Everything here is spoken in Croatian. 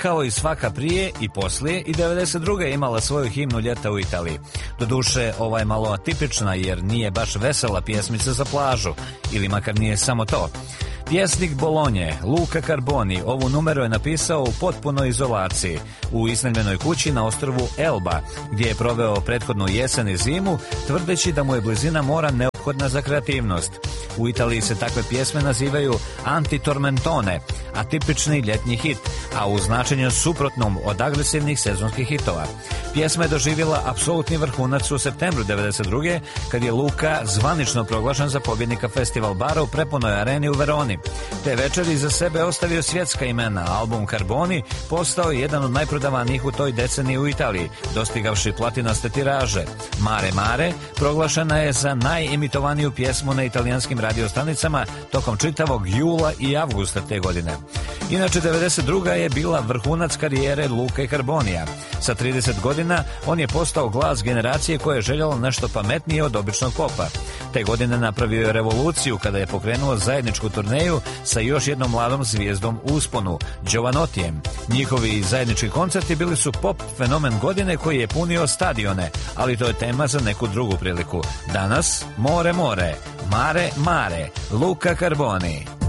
kao i svaka prije i poslije, i 92. je imala svoju himnu ljeta u Italiji. Doduše, ova je malo atipična jer nije baš vesela pjesmica za plažu, ili makar nije samo to. Pjesnik Bolonje, Luca Carboni, ovu numeru je napisao u potpunoj izolaciji, u iznajmljenoj kući na ostrvu Elba, gdje je proveo prethodnu jesen i zimu, tvrdeći da mu je blizina mora neophodna za kreativnost. U Italiji se takve pjesme nazivaju antitormentone, atipični ljetni hit, a u značenju suprotnom od agresivnih sezonskih hitova. Pjesma je doživjela apsolutni vrhunac u septembru 92. kad je Luka zvanično proglašen za pobjednika Festival bara u prepunoj areni u Veroni. Te večeri iza sebe ostavio svjetska imena. Album Carboni postao je jedan od najprodavanijih u toj deceniji u Italiji, dostigavši platinaste tiraže. Mare Mare proglašena je za najemitovaniju pjesmu na italijanskim radiostanicama tokom čitavog jula i avgusta te godine. Inače, 92. je bila vrhunac karijere Luke Carbonija. Sa 30 godina on je postao glas generacije koja je željela nešto pametnije od običnog popa. Te godine napravio je revoluciju kada je pokrenuo zajedničku turneju sa još jednom mladom zvijezdom u usponu, Giovanotijem. Njihovi zajednički koncerti bili su pop fenomen godine koji je punio stadione, ali to je tema za neku drugu priliku. Danas, More More, Mare Mare, Luca Carboni.